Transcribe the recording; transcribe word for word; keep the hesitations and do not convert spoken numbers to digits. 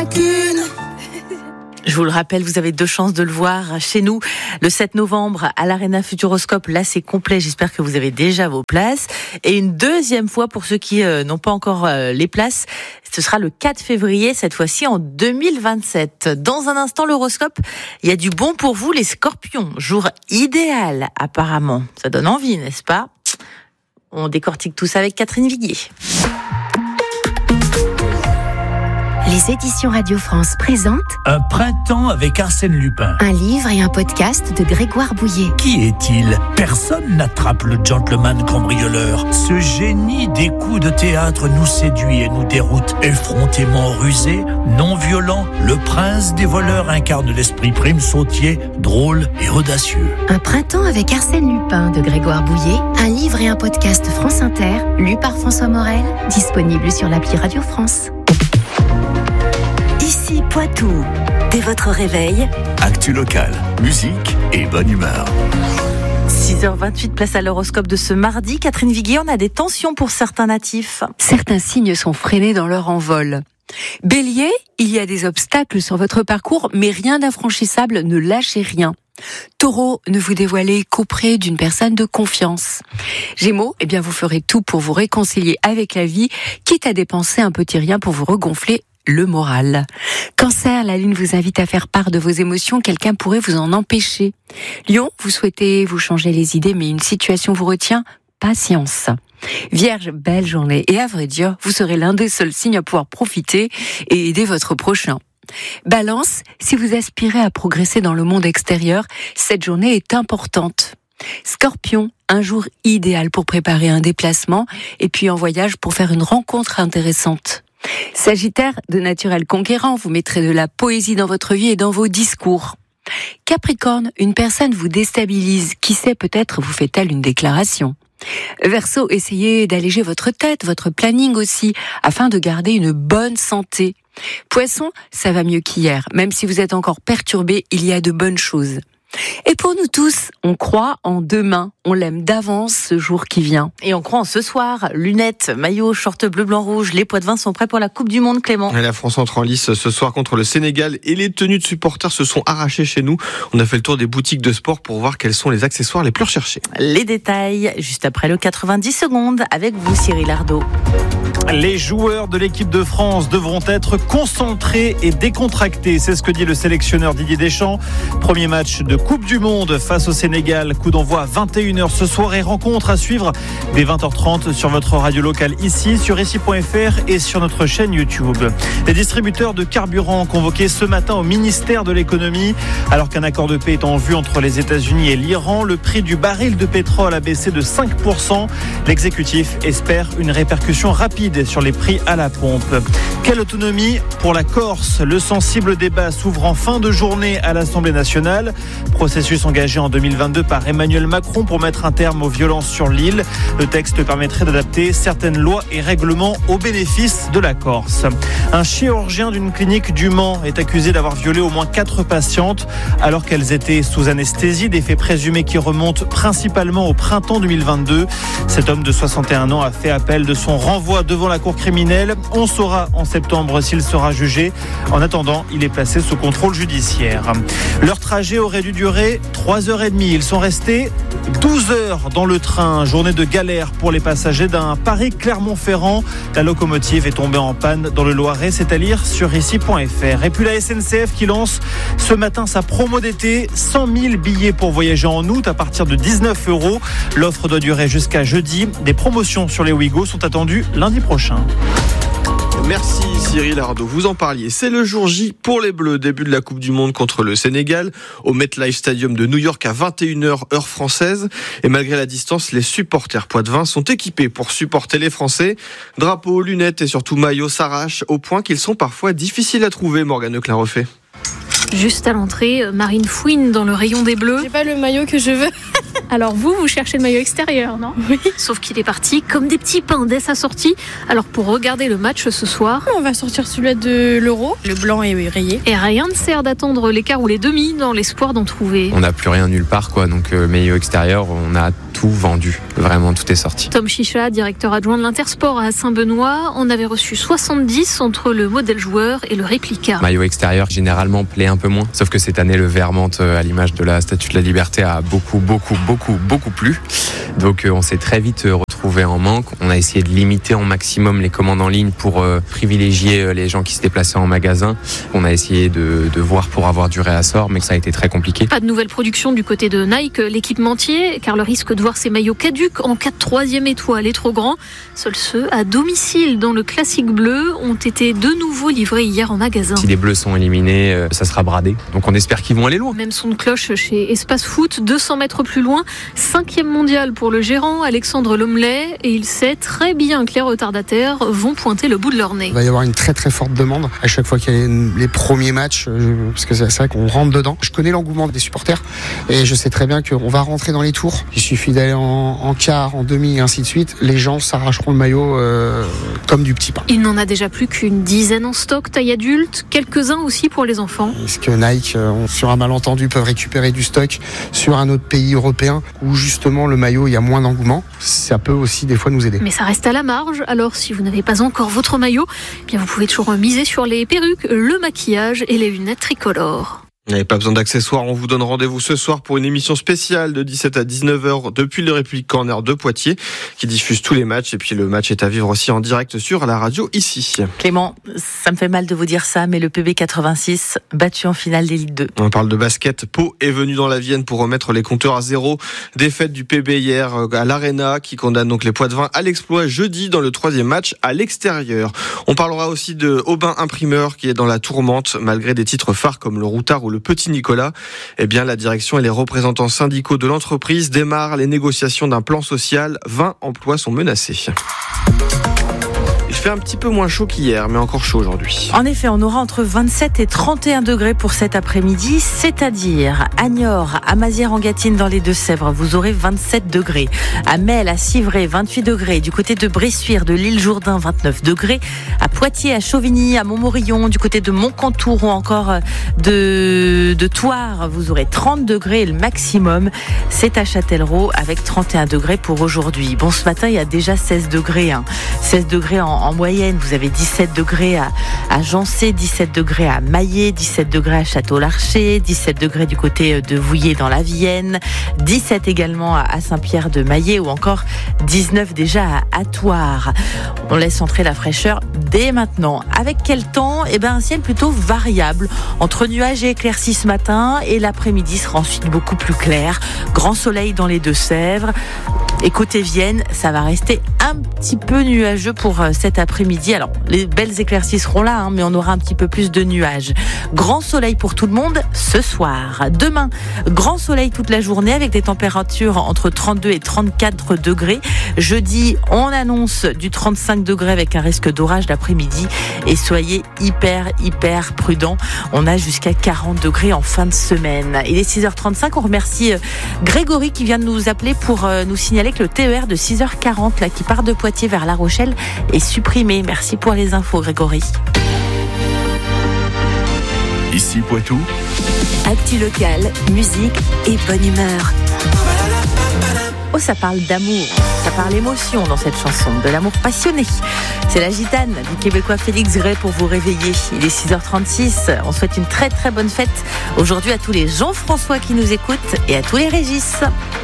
rancune. Je vous le rappelle, vous avez deux chances de le voir chez nous le sept novembre à l'Arena Futuroscope. Là, c'est complet. J'espère que vous avez déjà vos places. Et une deuxième fois, pour ceux qui euh, n'ont pas encore euh, les places, ce sera le quatre février, cette fois-ci en deux mille vingt-sept. Dans un instant, l'horoscope, il y a du bon pour vous, les scorpions. Jour idéal, apparemment. Ça donne envie, n'est-ce pas ? On décortique tout ça avec Catherine Viguier. Les éditions Radio France présentent Un printemps avec Arsène Lupin. un livre et un podcast de Grégoire Bouillet. Qui est-il ? Personne n'attrape le gentleman cambrioleur. Ce génie des coups de théâtre nous séduit et nous déroute. Effrontément rusé, non violent, le prince des voleurs incarne l'esprit prime sautier, drôle et audacieux. Un printemps avec Arsène Lupin de Grégoire Bouillet, un livre et un podcast France Inter, lu par François Morel, disponible sur l'appli Radio France. Ici Poitou. Dès votre réveil, Actu locale, musique et bonne humeur. six heures vingt-huit, place à l'horoscope de ce mardi. Catherine Viguier, on a des tensions pour certains natifs. Certains signes sont freinés dans leur envol. Bélier, il y a des obstacles sur votre parcours, mais rien d'infranchissable, ne lâchez rien. Taureau, ne vous dévoilez qu'auprès d'une personne de confiance. Gémeaux, eh bien vous ferez tout pour vous réconcilier avec la vie, quitte à dépenser un petit rien pour vous regonfler le moral. Cancer, la lune vous invite à faire part de vos émotions, quelqu'un pourrait vous en empêcher. Lion, vous souhaitez vous changer les idées, mais une situation vous retient, patience. Vierge, belle journée, et à vrai dire, vous serez l'un des seuls signes à pouvoir profiter et aider votre prochain. Balance, si vous aspirez à progresser dans le monde extérieur, cette journée est importante. Scorpion, un jour idéal pour préparer un déplacement et puis en voyage pour faire une rencontre intéressante. Sagittaire, de naturel conquérant, vous mettrez de la poésie dans votre vie et dans vos discours. Capricorne, une personne vous déstabilise, qui sait, peut-être vous fait-elle une déclaration. Verseau, essayez d'alléger votre tête, votre planning aussi, afin de garder une bonne santé. Poisson, ça va mieux qu'hier, même si vous êtes encore perturbé, il y a de bonnes choses. Et pour nous tous, on croit en demain, on l'aime d'avance ce jour qui vient. Et on croit en ce soir. Lunettes, maillot, short bleu, blanc, rouge. Les Poitevins sont prêts pour la Coupe du Monde, Clément. Et la France entre en lice ce soir contre le Sénégal et les tenues de supporters se sont arrachées chez nous. On a fait le tour des boutiques de sport pour voir quels sont les accessoires les plus recherchés. Les détails, juste après le quatre-vingt-dix secondes, avec vous, Cyril Ardo. Les joueurs de l'équipe de France devront être concentrés et décontractés. C'est ce que dit le sélectionneur Didier Deschamps. Premier match de Coupe du Monde face au Sénégal. Coup d'envoi à vingt et une heures ce soir et rencontre à suivre dès vingt heures trente sur votre radio locale ici, sur ici point f r et sur notre chaîne YouTube. Les distributeurs de carburant convoqués ce matin au ministère de l'économie. Alors qu'un accord de paix est en vue entre les États-Unis et l'Iran, le prix du baril de pétrole a baissé de cinq pour cent. L'exécutif espère une répercussion rapide sur les prix à la pompe. Quelle autonomie pour la Corse ? Le sensible débat s'ouvre en fin de journée à l'Assemblée nationale. Processus engagé en deux mille vingt-deux par Emmanuel Macron pour mettre un terme aux violences sur l'île. Le texte permettrait d'adapter certaines lois et règlements au bénéfice de la Corse. Un chirurgien d'une clinique du Mans est accusé d'avoir violé au moins quatre patientes alors qu'elles étaient sous anesthésie, des faits présumés qui remontent principalement au printemps deux mille vingt-deux. Cet homme de soixante et un ans a fait appel de son renvoi devant la cour criminelle. On saura en septembre s'il sera jugé. En attendant, il est placé sous contrôle judiciaire. Leur trajet aurait dû durer trois heures trente. Ils sont restés douze heures dans le train. Journée de galère pour les passagers d'un Paris-Clermont-Ferrand. La locomotive est tombée en panne dans le Loiret. C'est à lire sur ici point f r. Et puis la S N C F qui lance ce matin sa promo d'été. cent mille billets pour voyager en août à partir de dix-neuf euros. L'offre doit durer jusqu'à jeudi. Des promotions sur les Ouigo sont attendues lundi prochain. Merci Cyril Ardo, vous en parliez. C'est le jour J pour les Bleus, début de la Coupe du Monde contre le Sénégal au MetLife Stadium de New York à vingt et une heures heure française. Et malgré la distance, les supporters poitevins sont équipés pour supporter les Français. Drapeaux, lunettes et surtout maillots s'arrachent au point qu'ils sont parfois difficiles à trouver, Morgane Leclerc-Refait. Juste à l'entrée, Marine fouine dans le rayon des Bleus. J'ai pas le maillot que je veux. Alors vous, vous cherchez le maillot extérieur, non ? Oui. Sauf qu'il est parti comme des petits pains dès sa sortie. Alors pour regarder le match ce soir... On va sortir celui de l'Euro. Le blanc est rayé. Et rien ne sert d'attendre les quarts ou les demi dans l'espoir d'en trouver. On n'a plus rien nulle part, quoi. Donc euh, maillot extérieur, on a tout vendu. Vraiment, tout est sorti. Tom Chicha, directeur adjoint de l'Intersport à Saint-Benoît, on avait reçu soixante-dix entre le modèle joueur et le réplica. Le maillot extérieur, généralement, plaît un peu moins. Sauf que cette année, le Vermante, à l'image de la Statue de la Liberté, a beaucoup, beaucoup, beaucoup, beaucoup plu. Donc, on s'est très vite retrouvé en manque. On a essayé de limiter au maximum les commandes en ligne pour euh, privilégier les gens qui se déplaçaient en magasin. On a essayé de, de voir pour avoir du réassort, mais ça a été très compliqué. Pas de nouvelle production du côté de Nike, l'équipementier, car le risque de voir ses maillots caducs en cas de troisième étoile est trop grand. Seuls ceux à domicile dans le classique bleu ont été de nouveau livrés hier en magasin. Si les bleus sont éliminés, euh, ça sera bradé. Donc on espère qu'ils vont aller loin. Même son de cloche chez Espace Foot, deux cents mètres plus loin, cinquième mondial pour le gérant Alexandre Lomelet, et il sait très bien que les retardataires vont pointer le bout de leur nez. Il va y avoir une très très forte demande à chaque fois qu'il y a les premiers matchs, parce que c'est vrai qu'on rentre dedans. Je connais l'engouement des supporters et je sais très bien qu'on va rentrer dans les tours. Il suffit d'aller en, en quart, en demi et ainsi de suite. Les gens s'arracheront le maillot euh, comme du petit pain. Il n'en a déjà plus qu'une dizaine en stock, taille adulte, quelques-uns aussi pour les enfants. Est-ce que Nike, euh, sur un malentendu, peuvent récupérer du stock sur un autre pays européen où justement le maillot, il y a moins d'engouement? Ça peut aussi des fois nous aider. Mais ça reste à la marge, alors si vous n'avez pas encore votre maillot, eh bien vous pouvez toujours miser sur les perruques, le maquillage et les lunettes tricolores. Vous n'avez pas besoin d'accessoires, on vous donne rendez-vous ce soir pour une émission spéciale de dix-sept à dix-neuf heures depuis le République Corner de Poitiers qui diffuse tous les matchs, et puis le match est à vivre aussi en direct sur la radio ici. Clément, ça me fait mal de vous dire ça, mais le P B quatre-vingt-six battu en finale d'Élite deux. On parle de basket. Pau est venu dans la Vienne pour remettre les compteurs à zéro. Défaite du P B hier à l'Arena qui condamne donc les Poitevins à l'exploit jeudi dans le troisième match à l'extérieur. On parlera aussi de Aubin Imprimeur qui est dans la tourmente malgré des titres phares comme le Routard ou le Petit Nicolas. Eh bien, la direction et les représentants syndicaux de l'entreprise démarrent les négociations d'un plan social. vingt emplois sont menacés. Il fait un petit peu moins chaud qu'hier, mais encore chaud aujourd'hui. En effet, on aura entre vingt-sept et trente et un degrés pour cet après-midi, c'est-à-dire à Niort, à Mazières-en-Gâtine dans les Deux-Sèvres, vous aurez vingt-sept degrés. À Melle, à Civray, vingt-huit degrés. Du côté de Bressuire, de l'île Jourdain, vingt-neuf degrés. À Poitiers, à Chauvigny, à Montmorillon, du côté de Montcantour ou encore de, de Thouars, vous aurez trente degrés. Et le maximum, c'est à Châtellerault avec trente et un degrés pour aujourd'hui. Bon, ce matin, il y a déjà seize degrés. Hein. seize degrés en En moyenne, vous avez dix-sept degrés à, à Jancé, dix-sept degrés à Maillé, dix-sept degrés à Château-Larcher, dix-sept degrés du côté de Vouillé dans la Vienne, dix-sept également à Saint-Pierre de Maillé ou encore dix-neuf déjà à Thouars. On laisse entrer la fraîcheur dès maintenant. Avec quel temps? Eh ben, un ciel plutôt variable, entre nuages et éclaircies ce matin, et l'après-midi sera ensuite beaucoup plus clair. Grand soleil dans les Deux-Sèvres. Et côté Vienne, ça va rester un petit peu nuageux pour cet après-midi. Alors, les belles éclaircies seront là, hein, mais on aura un petit peu plus de nuages. Grand soleil pour tout le monde ce soir. Demain, grand soleil toute la journée avec des températures entre trente-deux et trente-quatre degrés. Jeudi, on annonce du trente-cinq degrés avec un risque d'orage l'après-midi. Et soyez hyper, hyper prudents. On a jusqu'à quarante degrés en fin de semaine. Il est six heures trente-cinq. On remercie Grégory qui vient de nous appeler pour nous signaler que le T E R de six heures quarante là, qui part de Poitiers vers La Rochelle est supprimé. Merci pour les infos, Grégory. Ici Poitou. Actu locale, musique et bonne humeur. Oh, ça parle d'amour, ça parle émotion dans cette chanson, de l'amour passionné. C'est la gitane du Québécois Félix Gray pour vous réveiller. Il est six heures trente-six, on souhaite une très très bonne fête aujourd'hui à tous les Jean-François qui nous écoutent et à tous les Régis.